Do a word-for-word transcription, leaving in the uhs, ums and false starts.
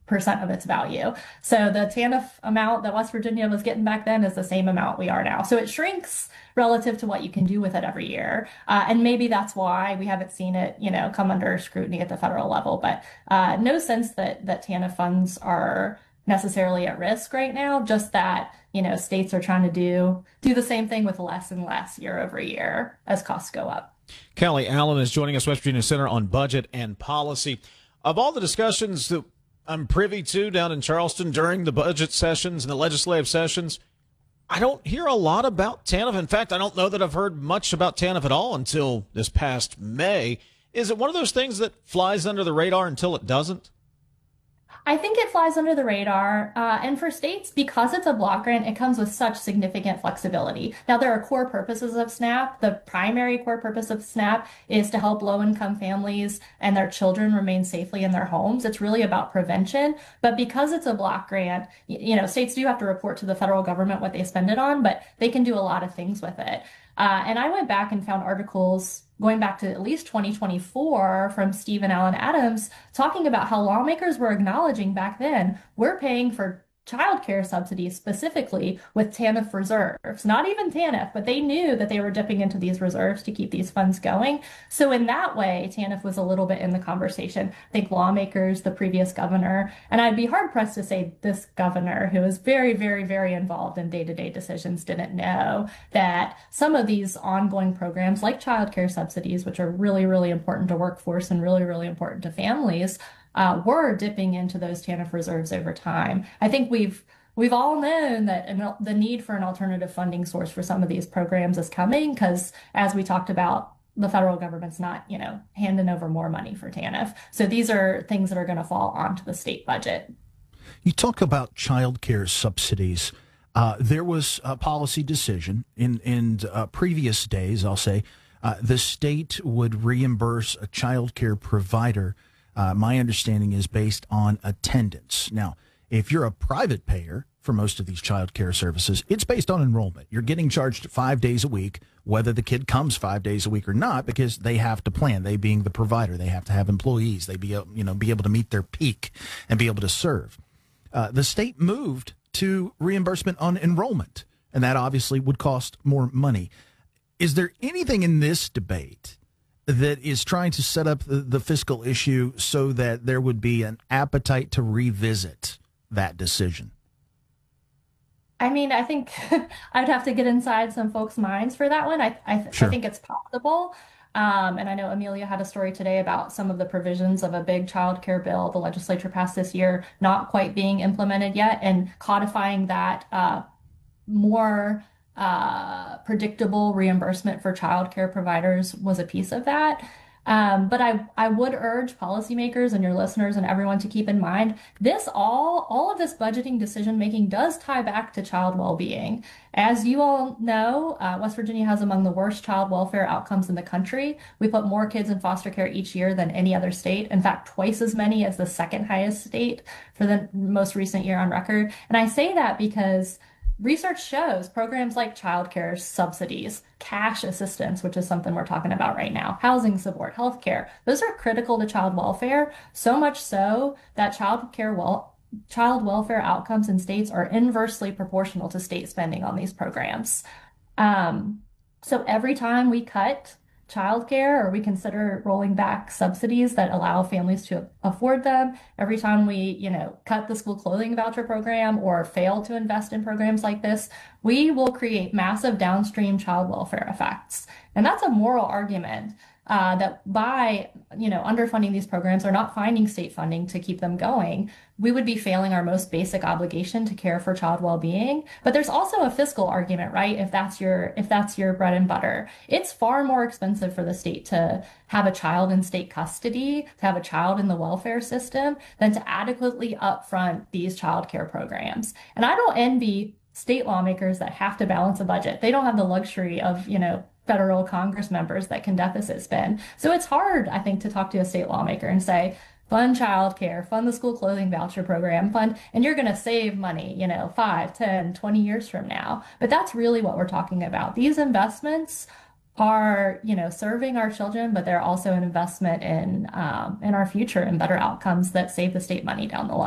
percent of its value. So the TANF amount that West Virginia was getting back then is the same amount we are now. So it shrinks relative to what you can do with it every year. Uh, and maybe that's why we haven't seen it, you know, come under scrutiny at the federal level. But uh, no sense that that TANF funds are necessarily at risk right now, just that, you know, states are trying to do do the same thing with less and less year over year as costs go up. Kelly Allen is joining us, West Virginia Center on Budget and Policy. Of all the discussions that I'm privy to down in Charleston during the budget sessions and the legislative sessions, I don't hear a lot about TANF. In fact, I don't know that I've heard much about TANF at all until this past May. Is it one of those things that flies under the radar until it doesn't? I think it flies under the radar. Uh, and for states, because it's a block grant, it comes with such significant flexibility. Now, there are core purposes of SNAP. The primary core purpose of SNAP is to help low-income families and their children remain safely in their homes. It's really about prevention. But because it's a block grant, you know, states do have to report to the federal government what they spend it on, but they can do a lot of things with it. Uh, and I went back and found articles going back to at least twenty twenty-four from Steve and Alan Adams talking about how lawmakers were acknowledging back then we're paying for childcare subsidies specifically with TANF reserves, not even TANF, but they knew that they were dipping into these reserves to keep these funds going. So in that way, TANF was a little bit in the conversation. I think lawmakers, the previous governor, and I'd be hard pressed to say this governor, who is very, very, very involved in day-to-day decisions, didn't know that some of these ongoing programs like childcare subsidies, which are really, really important to workforce and really, really important to families, Uh, were dipping into those TANF reserves over time. I think we've we've all known that an, the need for an alternative funding source for some of these programs is coming because, as we talked about, the federal government's not, you know, handing over more money for TANF. So these are things that are going to fall onto the state budget. You talk about child care subsidies. Uh, there was a policy decision in, in uh, previous days, I'll say, uh, the state would reimburse a child care provider. Uh, my understanding is based on attendance. Now, if you're a private payer for most of these child care services, it's based on enrollment. You're getting charged five days a week, whether the kid comes five days a week or not, because they have to plan. They being the provider, they have to have employees. They be you know be able to meet their peak and be able to serve. Uh, the state moved to reimbursement on enrollment, and that obviously would cost more money. Is there anything in this debate that is trying to set up the, the fiscal issue so that there would be an appetite to revisit that decision? I mean, I think I'd have to get inside some folks' minds for that one. I, I, th- Sure. I think it's possible. Um, and I know Amelia had a story today about some of the provisions of a big child care bill the legislature passed this year not quite being implemented yet, and codifying that uh, more uh, predictable reimbursement for child care providers was a piece of that. Um, but I, I would urge policymakers and your listeners and everyone to keep in mind this all, all of this budgeting decision making does tie back to child well-being. As you all know, uh, West Virginia has among the worst child welfare outcomes in the country. We put more kids in foster care each year than any other state. In fact, twice as many as the second highest state for the most recent year on record. And I say that because research shows programs like child care subsidies, cash assistance, which is something we're talking about right now, housing support, healthcare, those are critical to child welfare, so much so that child care well, child welfare outcomes in states are inversely proportional to state spending on these programs. Um, so every time we cut childcare or we consider rolling back subsidies that allow families to afford them, every time we, you know, cut the school clothing voucher program or fail to invest in programs like this, we will create massive downstream child welfare effects. And that's a moral argument uh, that by, you know, underfunding these programs or not finding state funding to keep them going, we would be failing our most basic obligation to care for child well-being. But there's also a fiscal argument, right? If that's your if that's your bread and butter, it's far more expensive for the state to have a child in state custody, to have a child in the welfare system, than to adequately upfront these child care programs. And I don't envy state lawmakers that have to balance a budget. They don't have the luxury of, you know, federal Congress members that can deficit spend. So it's hard, I think, to talk to a state lawmaker and say, fund childcare, fund the school clothing voucher program, fund, and you're going to save money, you know, five, ten, twenty years from now. But that's really what we're talking about. These investments are, you know, serving our children, but they're also an investment in um, in our future and better outcomes that save the state money down the line.